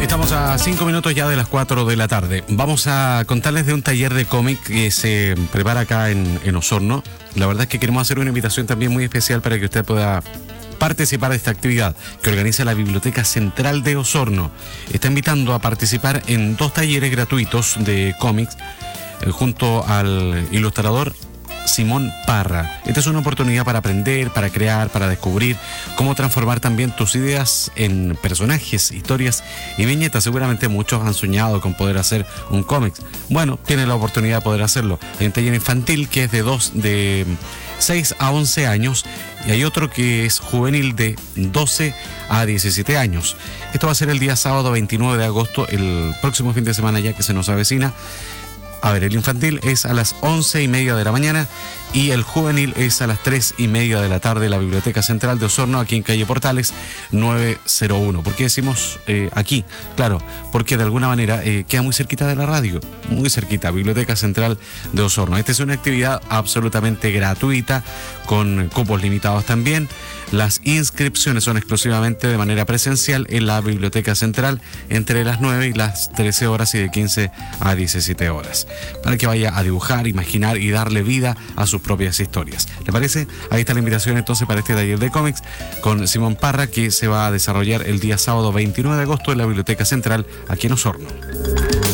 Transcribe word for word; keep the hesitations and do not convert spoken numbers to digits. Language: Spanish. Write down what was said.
Estamos a cinco minutos ya de las cuatro de la tarde. Vamos a contarles de un taller de cómic que se prepara acá en, en Osorno. La verdad es que queremos hacer una invitación también muy especial para que usted pueda participar de esta actividad que organiza la Biblioteca Central de Osorno. Está invitando a participar en dos talleres gratuitos de cómics eh, junto al ilustrador Simón Parra. Esta es una oportunidad para aprender, para crear, para descubrir cómo transformar también tus ideas en personajes, historias y viñetas. Seguramente muchos han soñado con poder hacer un cómic. Bueno, tienen la oportunidad de poder hacerlo. Hay un taller infantil que es de dos, de seis a once años y hay otro que es juvenil de doce a diecisiete años. Esto va a ser el día sábado veintinueve de agosto, el próximo fin de semana ya que se nos avecina. A ver, el infantil es a las once y media de la mañana y el juvenil es a las tres y media de la tarde en la Biblioteca Central de Osorno, aquí en calle Portales nueve cero uno. ¿Por qué decimos eh, aquí? Claro, porque de alguna manera eh, queda muy cerquita de la radio, muy cerquita, Biblioteca Central de Osorno. Esta es una actividad absolutamente gratuita, con cupos limitados también. Las inscripciones son exclusivamente de manera presencial en la Biblioteca Central entre las nueve y las trece horas y de quince a diecisiete horas, para que vaya a dibujar, imaginar y darle vida a sus propias historias. ¿Le parece? Ahí está la invitación entonces para este taller de cómics con Simón Parra, que se va a desarrollar el día sábado veintinueve de agosto en la Biblioteca Central aquí en Osorno.